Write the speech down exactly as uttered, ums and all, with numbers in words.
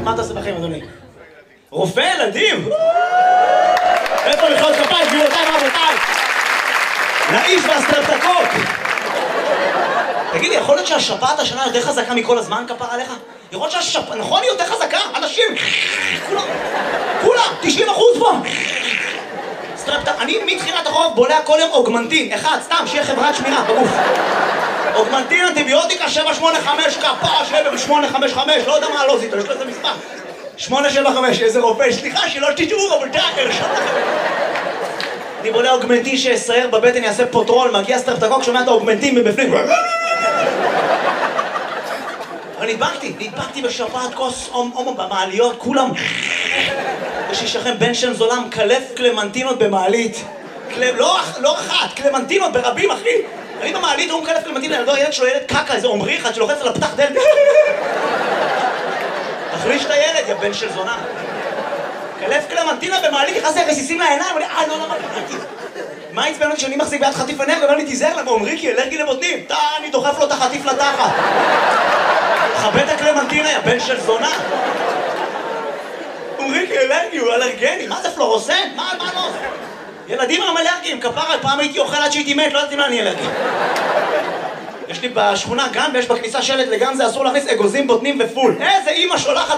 מה אתה עושה בחיים, אדוני? רופא ילדים? איפה מחיאות כפיים, גבירותיי ורבותיי? לאיש והסטרפטקות! תגידי, יכול להיות שהשפעת השנה יותר חזקה מכל הזמן, כפר עליך? יכול להיות שהשפעת, נכון, היא יותר חזקה? אנשים, כולם, כולם, תשעים אחוז פה! סטרפטק, אני מתחילת החורף בולע כל יום אוגמנטין, אחד, סתם, שיהיה חברת שמירה, בגוף. אוגמנטין, אנטיביוטיקה, שבע שמונה חמש, כפר, שבע שמונה חמש חמש, לא יודע מה לא זיתו, יש לו איזה מספר. שמונה שבע חמש, איזה רופא, סליחה, שלא תשתעו, אבל די, הרשום לכם. אני בולע אוגמנטין שיסייר בבטן, יעשה פוטרול, מגיע סטרפטקוק, שומע את האוגמנטין מבפנים. אבל נדבקתי, נדבקתי בשפעת כוס הומו במעליות, כולם. יש לי שכם בן שם זולם, קלף קלמנטינות במעלית. לא אחת, קלמנטינות ברבים, אחי. אני במעלית, הוא מקלף קלמנטינות, ילדו, הילד שלו ילד קקה, איזה עומרי אחד שלוחץ על הפתח דלת. תחליש את הילד, יא בן של זונה. קלף קלמנטינה במעלית, נכנס לי רסיסים לעיניים, ואני, אה, לא, לא, מה קראתי? מה יצבן אותי שאני מחזיק ביד חטיף אנרגיה, ואומר לי, תיזהר לה, עומרי, כי אלרגי לבוטנים. תא, אני דוחף לו את החטיף לתחת. חבד את הקלמנטינה, יא בן של זונה. עומרי, כי אלרגי, הוא אלרגני. מה זה פלורוסנט? מה, מה לא? ילדים הם אלרגיים, כפרה, פעם הייתי אוכל עד שהייתי מת, לא יודעת אם אני אלרגי. יש לי בשכונה גן, ויש בכניסה שלט לגן, זה אסור להכניס אגוזים, בוטנים ופול. איזה אמא שולחת